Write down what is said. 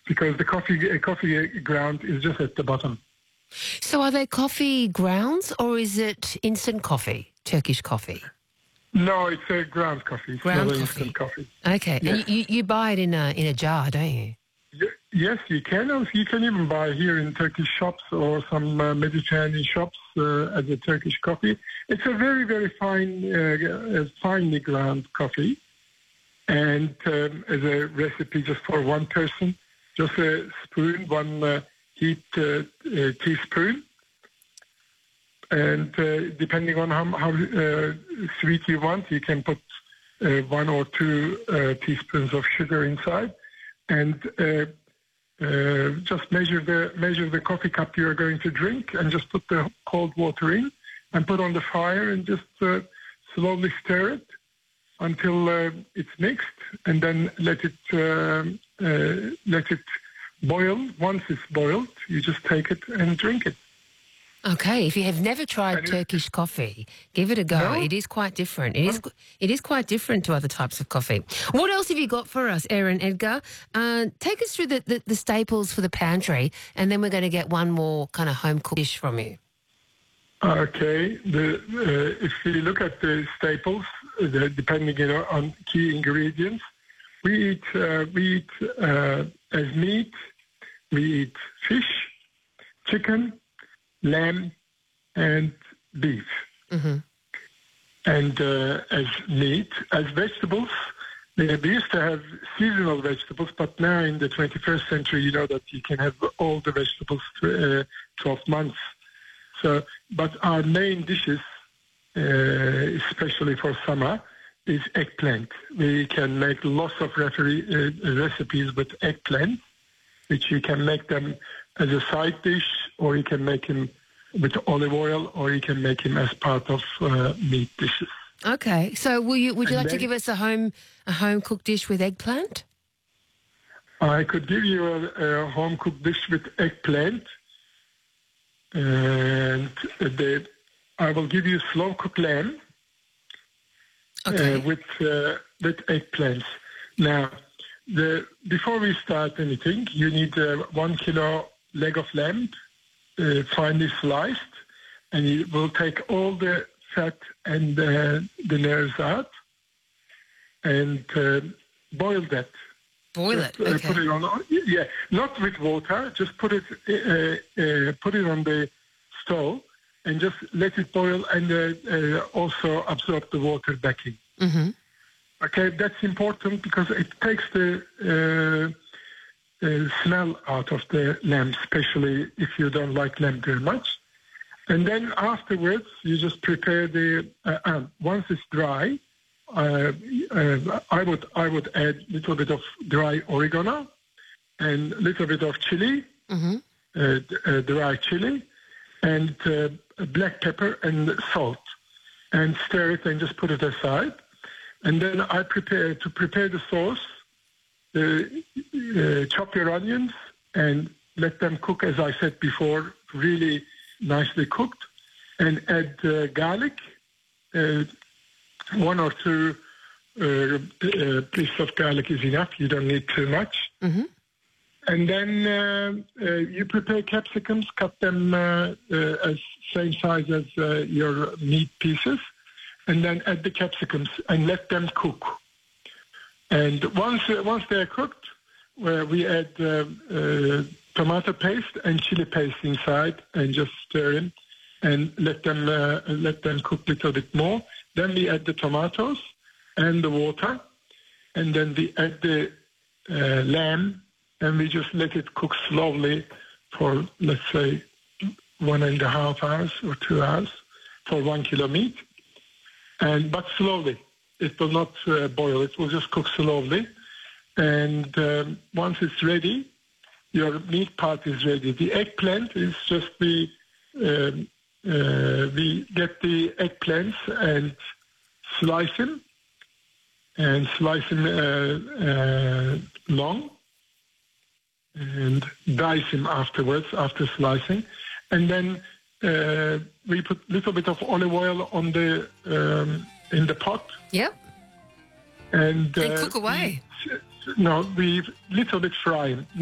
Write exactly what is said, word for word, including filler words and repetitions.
because the coffee uh, coffee ground is just at the bottom. So are they coffee grounds or is it instant coffee, Turkish coffee? No, it's a ground coffee. It's Ground not an coffee. instant coffee. Okay, Yes. and you, you buy it in a in a jar, don't you? Y- Yes, you can. Also, you can even buy here in Turkish shops or some uh, Mediterranean shops uh, as a Turkish coffee. It's a very, very fine, uh, uh, finely ground coffee. And um, as a recipe just for one person, just a spoon, one uh, heaped uh, uh, teaspoon. And uh, depending on how, how uh, sweet you want, you can put uh, one or two uh, teaspoons of sugar inside. And uh, Uh, just measure the measure the coffee cup you are going to drink, and just put the cold water in, and put on the fire, and just uh, slowly stir it until uh, it's mixed, and then let it uh, uh, let it boil. Once it's boiled, you just take it and drink it. Okay, if you have never tried And it- Turkish coffee, give it a go. No? It is quite different. It is it is quite different to other types of coffee. What else have you got for us, Erin, Edgar? Uh, take us through the, the, the staples for the pantry, and then we're going to get one more kind of home cooked dish from you. Okay. The, uh, if you look at the staples, uh, the, depending you know, on key ingredients, we eat uh, we eat uh, as meat. We eat fish, chicken, lamb, and beef. Mm-hmm. And uh, as meat, as vegetables, we we used to have seasonal vegetables, but now in the twenty-first century, you know that you can have all the vegetables uh, twelve months. So, but our main dishes, uh, especially for summer, is eggplant. We can make lots of referee, uh, recipes with eggplant, which you can make them as a side dish, or you can make him with olive oil, or you can make him as part of uh, meat dishes. Okay, so will you would you And like to then- give us a home a home cooked dish with eggplant? I could give you a, a home cooked dish with eggplant, and the, I will give you slow cooked lamb Okay. uh, with uh, with eggplants. Now, the before we start anything, you need uh, one kilo leg of lamb, uh, finely sliced, and you will take all the fat and uh, the nerves out, and uh, boil that. Boil it. Just, uh, Okay. Put it on, yeah, not with water. Just put it, uh, uh, put it on the stove, and just let it boil, and uh, uh, also absorb the water back in. Mm-hmm. Okay, that's important because it takes the uh, uh, smell out of the lamb, especially if you don't like lamb very much. And then afterwards, you just prepare the. Uh, uh, once it's dry, uh, uh, I would I would add a little bit of dry oregano and a little bit of chili, Mm-hmm. uh, d- uh, dry chili, and uh, black pepper and salt, and stir it and just put it aside. And then I prepare to prepare the sauce. Uh, uh, chop your onions and let them cook, as I said before, really nicely cooked, and add uh, garlic, uh, one or two uh, uh, pieces of garlic is enough. You don't need too much. Mm-hmm. And then uh, uh, you prepare capsicums, cut them uh, uh, as same size as uh, your meat pieces, and then add the capsicums and let them cook. And once uh, once they are cooked, where we add uh, uh, tomato paste and chili paste inside, and just stir in, and let them uh, let them cook a little bit more. Then we add the tomatoes and the water, and then we add the uh, lamb, and we just let it cook slowly for, let's say, one and a half hours or two hours for one kilo meat, and but slowly. It will not uh, boil. It will just cook slowly. And um, once it's ready, your meat part is ready. The eggplant is just the, um, uh, we get the eggplants and slice them, and slice them uh, uh, long, and dice them afterwards, after slicing. And then uh, we put a little bit of olive oil on the um, in the pot. Yep. And, And uh, cook away. No, we little bit fry 'em.